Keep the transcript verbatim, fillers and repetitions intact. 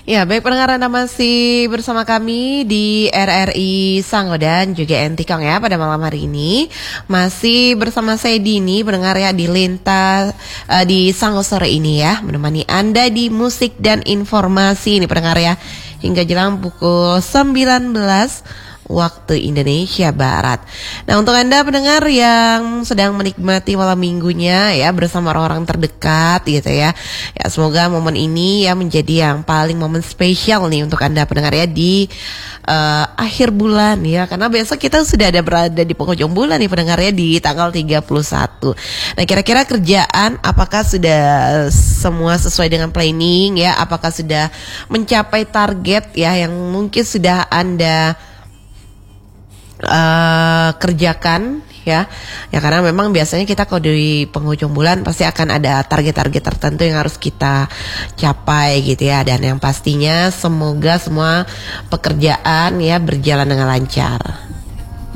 Ya, baik pendengar, Anda masih bersama kami di R R I Sango dan juga Entikong ya pada malam hari ini. Masih bersama saya Dini, pendengar ya di Lintas uh, di Sango sore ini ya, menemani Anda di musik dan informasi ini pendengar ya, hingga jelang pukul sembilan belas waktu Indonesia Barat. Nah, untuk Anda pendengar yang sedang menikmati malam minggunya ya bersama orang-orang terdekat gitu ya. Ya, semoga momen ini ya menjadi yang paling momen spesial nih untuk Anda pendengar ya di uh, akhir bulan ya. Karena besok kita sudah ada berada di penghujung bulan nih pendengar ya, di tanggal tiga puluh satu. Nah, kira-kira kerjaan apakah sudah semua sesuai dengan planning ya? Apakah sudah mencapai target ya yang mungkin sudah Anda Uh, kerjakan ya ya karena memang biasanya kita kalau di penghujung bulan pasti akan ada target-target tertentu yang harus kita capai gitu ya, dan yang pastinya semoga semua pekerjaan ya berjalan dengan lancar.